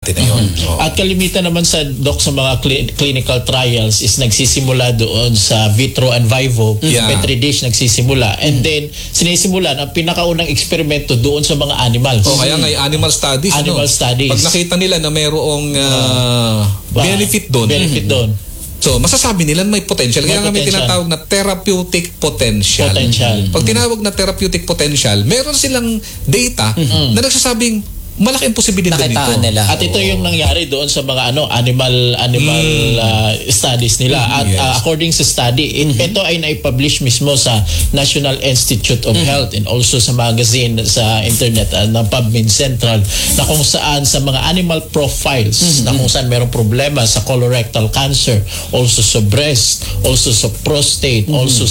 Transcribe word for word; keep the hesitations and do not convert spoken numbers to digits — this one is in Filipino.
parte na yun. Mm-hmm. Oh. At kalimitan naman sa doc sa mga cl- clinical trials is nagsisimula doon sa vitro and vivo, yeah. petri dish nagsisimula. And mm-hmm. then sinisimula ang pinakaunang eksperimento doon sa mga animals. Oh, kaya nga animal studies. Animal no? studies. Pag nakita nila na mayroong uh, uh, benefit doon. Benefit mm-hmm. doon. So, masasabi nila may potential. Kaya nga may tinatawag na therapeutic potential. Potential. Pag tinawag na therapeutic potential, meron silang data mm-hmm. na nagsasabing malaking posibilidad nito. Nila. At ito yung nangyari doon sa mga ano animal animal mm. uh, studies nila. At yes. uh, according sa study, it, mm-hmm. ito ay naipublish mismo sa National Institute of mm-hmm. Health and also sa magazine sa internet uh, ng PubMed Central na kung saan sa mga animal profiles mm-hmm. na kung saan merong problema sa colorectal cancer, also sa breast, also sa prostate, mm-hmm. also